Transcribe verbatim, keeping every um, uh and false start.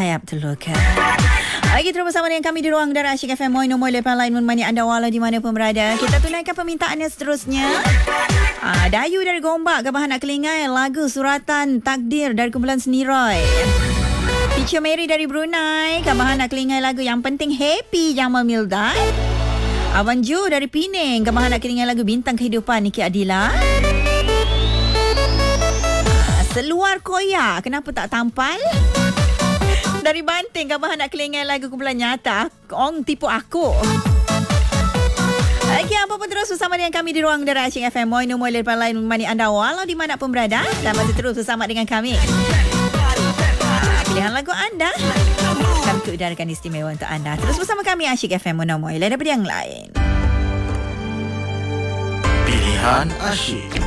sayap terluka. Lagi terus bersama dengan kami di Ruang Udara Asyik F M Moi Nombor Lepas Lain Menemani anda walau di mana pun berada. Kita tunaikan permintaannya seterusnya. Ah, Dayu dari Gombak, Gabahan Nak Kelingai, lagu Suratan Takdir dari kumpulan Seniroy. Teacher Mary dari Brunei, Gabahan Nak Kelingai lagu Yang Penting Happy Jamal Mildad. Abang Ju dari Penang, Gabahan Nak Kelingai lagu Bintang Kehidupan Niki Adila. Ah, Seluar Koyak, kenapa tak tampal? Dari Banting, Gabahan Nak Kelingai lagu kumpulan Nyata, Ong Tipu Aku. Lagi apa pun terus bersama dengan kami di Ruang Udara Asyik F M Moi Nombor Lepas Lain Menemani anda walau di mana pun berada. Dan masih terus bersama dengan kami. Pilihan lagu anda kami keudarakan istimewa untuk anda. Terus bersama kami Asyik F M Moi Nombor Lepas Lain daripada yang lain. Pilihan Asyik.